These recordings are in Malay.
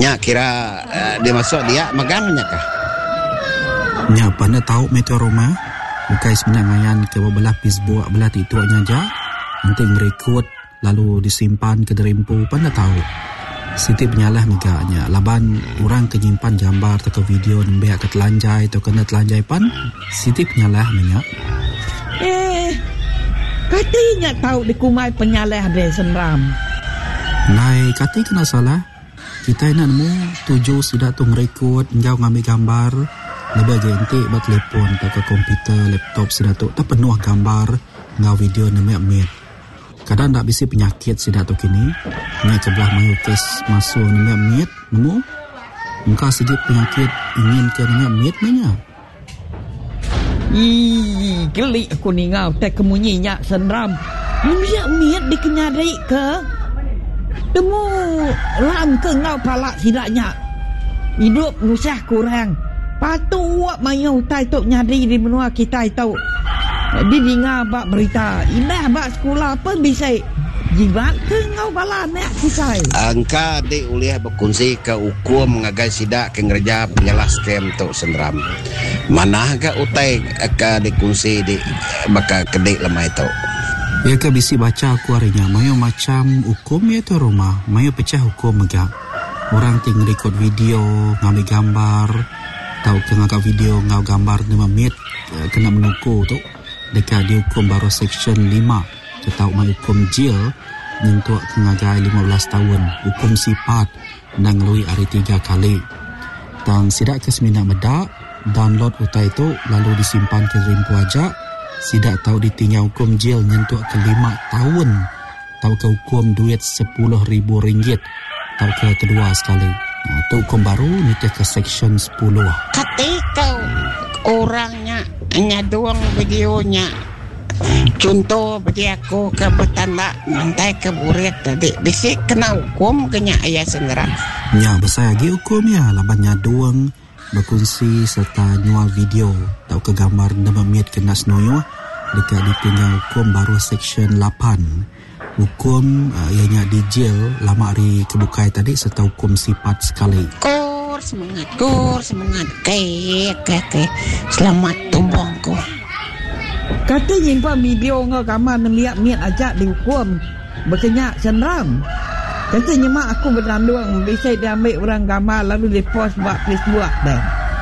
Nya kira dia masuk dia magangnya kah? Nya pana tahu meteoroma bukai sebenarnya ke belah Facebook belah itu aja nanti merekod lalu disimpan ke derimpu pana tahu. Siti penyalah meganya laban orang kenyimpan gambar atau video nembek ke telanjai atau kena telanjai pan Siti penyalah minyak. Katanya tahu dikumai penyalah dia senram. Nai kati kena salah. Kita nak nemu tujuh sudah tu merekod jauh ngambil gambar lebih ganti buat telefon atau ke komputer laptop sudah tu tak penuh gambar ngau video nembek. Kadang tak bisa penyakit sidak tu kini. Ni sebelah mahu kes masuk nembek nemu. Muka sedikit penyakit ingin ke nembek mana? Gelik aku ni ngau tak kemunyinya senram. Miat dikenyadai ke? Demu ram ke ngau palak sidaknya. Hidup nusah kurang. Patut mayu tai tok nyadi di benua kita itu. Di dengar bak berita. Indah bak sekolah pun bisa jibat ke ngau bala nak kisai. Angka di ulih berkongsi ke hukum mengagai sidak ke ngerja penyalah scam tok senram. Mana ke utai ke dikongsi di bakal kedik lemah itu. Ya ke bisi baca aku harinya mayu macam hukum ya tu rumah mayu pecah hukum megak orang ting record video ngambil gambar tahu ke ngakak video ngau gambar 5 minit kena menuku tu dekat dihukum baru section 5 ke tahu mayu hukum jail nyentuh ke ngagai 15 tahun hukum sifat dan ngelui hari 3 kali tang sidak ke semina medak download utai tu lalu disimpan ke rimpu aja. Sidak tahu ditinggal hukum jail nyentuh ke 5 tahun. Tahu ke hukum duit RM10,000. Tahu ke kedua sekali. Itu hukum baru ni ke section 10. Ketika orangnya nyaduang videonya. Contoh bagi aku ke petanda mantai ke buret tadi. Bisik kena hukum kena ayah sengeran. Ya besar lagi hukum ya. Laban nyaduang berkongsi serta nyual video tahu ke gambar 5 minit kena senoyo dekat ditinggal hukum baru section 8 hukum ianya di jail lama hari kebukai tadi serta hukum sifat sekali. Kur semangat ke selamat tumbangku. Kata nyimpan video ngau gambar 6 minit aja dihukum berkenyak senram. Kata nyemak aku berdanduang bisa diambil orang gambar lalu di post buat Facebook dah.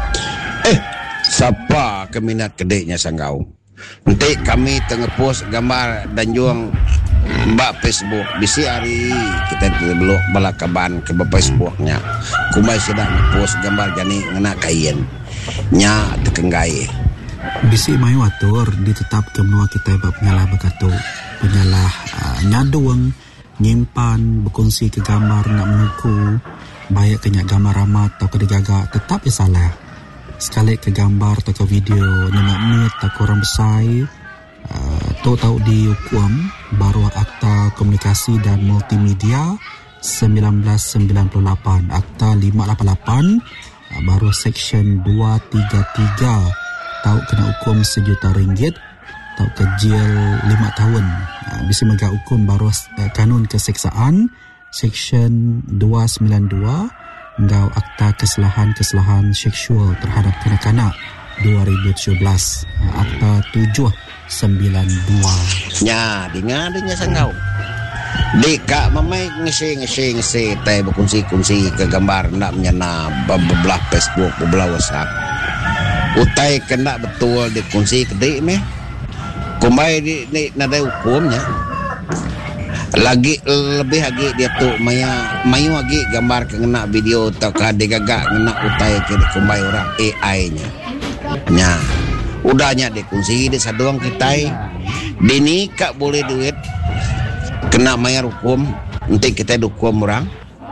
Siapa keminat kedeknya sanggau? Nanti kami tengah post gambar dan juang mbak Facebook. Bisi hari kita belok balakaban ke Facebooknya. Kumai sedang post gambar jani ngena kain. Nya tekenggai. Bisi mayu atur ditetap ke menua kita bab penyalah berkatu. Penyalah nyaduang nyimpan berkongsi ke gambar nak menuku banyak kenyak gambar ramat atau ke digagak tetap ya salah sekali ke gambar atau ke video nak menit tak orang besar tu tahu dihukum baru Akta Komunikasi dan Multimedia 1998 Akta 588 baru section 233 tahu kena hukum RM1 juta atau ke jail 5 tahun. Bisa megak hukum baru kanun keseksaan section 292 ngau Akta Kesalahan Seksual terhadap kanak-kanak 2017 Akta 792. Nya dengar sanggau. Deka mamai ngisi tay berkongsi ke gambar nak menyana bebelah Facebook bebelah WhatsApp. Utai kena betul dikongsi kedik meh. Kumai ni nada hukumnya lagi lebih lagi dia tu mayu lagi gambar kena video atau kade gagak kena utai ke kumai orang AI nya nya udahnya dikunci di saduang kita dini kak boleh duit kena mayar hukum nanti kita hukum orang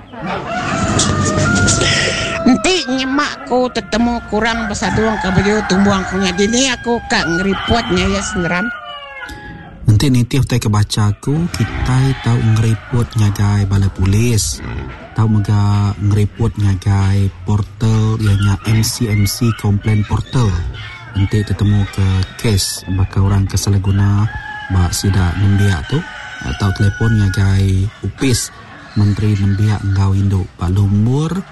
nanti nyemakku tetemu kurang besaduang ke video tumbuang kunya dini aku kak ngeripotnya ya sengeram. Nanti nitif tay kebaca aku kita tahu ngeripot nyagai balai polis tahu mega ngeripot nyagai portal ianya MCMC complaint portal nanti ketemu ke kes bakal orang kesalahguna bak sidak nembiak tu atau telefon nyagai upis menteri nembiak ngau induk Pak Lumur